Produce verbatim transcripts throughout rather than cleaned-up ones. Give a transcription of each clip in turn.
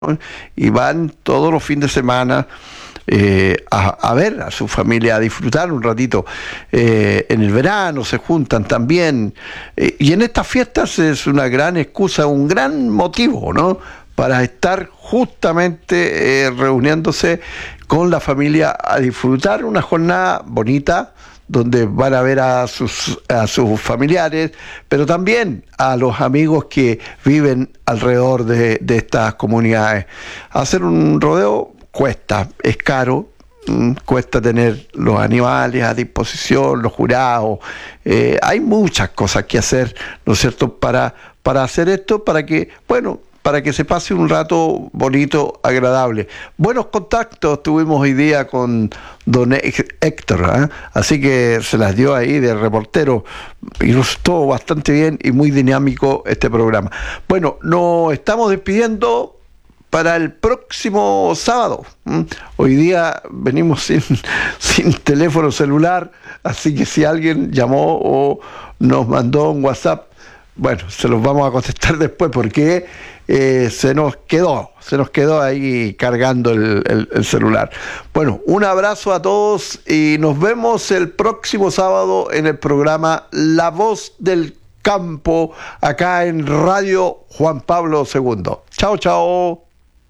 y van todos los fines de semana eh, a, a ver a su familia, a disfrutar un ratito. Eh, en el verano se juntan también, eh, y en estas fiestas es una gran excusa, un gran motivo, ¿no?, para estar justamente eh, reuniéndose con la familia a disfrutar una jornada bonita, donde van a ver a sus, a sus familiares, pero también a los amigos que viven alrededor de, de estas comunidades. Hacer un rodeo cuesta, es caro, mmm, cuesta tener los animales a disposición, los jurados, eh, hay muchas cosas que hacer, ¿no es cierto?, para, para hacer esto, para que, bueno, para que se pase un rato bonito, agradable. Buenos contactos tuvimos hoy día con don Héctor, ¿eh? Así que se las dio ahí de reportero y nos estuvo bastante bien y muy dinámico este programa. Bueno, nos estamos despidiendo para el próximo sábado. ¿Mm? Hoy día venimos sin, sin teléfono celular, así que si alguien llamó o nos mandó un WhatsApp, bueno, se los vamos a contestar después porque eh, se nos quedó, se nos quedó ahí cargando el, el, el celular. Bueno, un abrazo a todos y nos vemos el próximo sábado en el programa La Voz del Campo, acá en Radio Juan Pablo segundo. Chao, chao.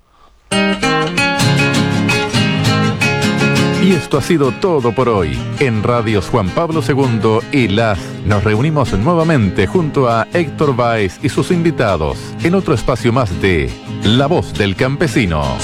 Y esto ha sido todo por hoy. En Radios Juan Pablo segundo y Las nos reunimos nuevamente junto a Héctor Báez y sus invitados en otro espacio más de La Voz del Campesino.